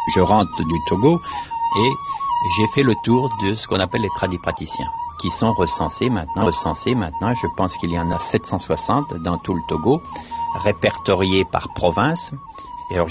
Je rentre du Togo et j'ai fait le tour de ce qu'on appelle les tradipraticiens, qui sont recensés maintenant. Je pense qu'il y en a 760 dans tout le Togo, répertoriés par province.